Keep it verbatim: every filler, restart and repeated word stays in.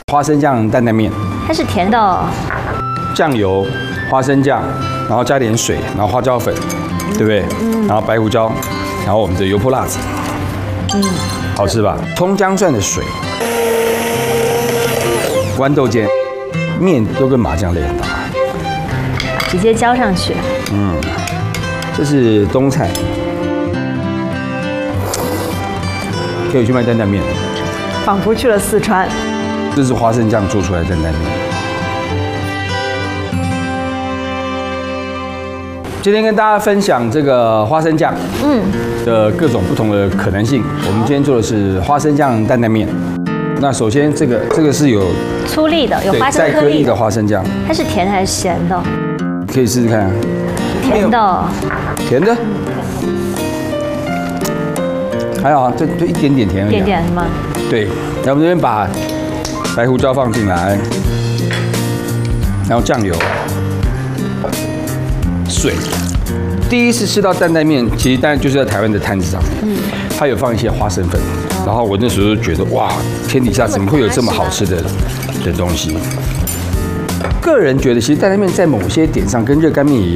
花生酱担担面， 它是甜的哦。 酱油、花生酱，然后加点水，然后花椒粉，对不对？嗯。然后白胡椒，然后我们的油泼辣子，嗯，好吃吧？葱姜蒜的水，豌豆尖，面都跟麻酱类很大， 直接浇上去。 嗯，这是东菜，可以去卖担担面， 仿佛去了四川。 这是花生酱做出来的担担面。今天跟大家分享这个花生酱，嗯，的各种不同的可能性。我们今天做的是花生酱担担面。那首先这个这个是有粗粒的，有花生带颗粒的花生酱， 它是甜还是咸的？ 可以试试看啊。 甜的。 甜的。还好啊，这就一点点甜而已。 一点点是吗？ 对，然后我们这边把白胡椒放进来，然后酱油。水，第一次吃到担担面，其实当然就是在台湾的摊子上面，嗯，它有放一些花生粉，然后我那时候就觉得哇，天底下怎么会有这么好吃的的东西？个人觉得，其实担担面在某些点上跟热干面也